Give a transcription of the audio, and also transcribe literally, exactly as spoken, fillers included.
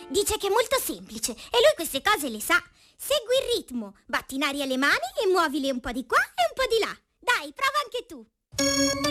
Dice che è molto semplice e lui queste cose le sa. Segui il ritmo, batti in aria le mani e muovile un po' di qua e un po' di là. Dai, prova anche tu.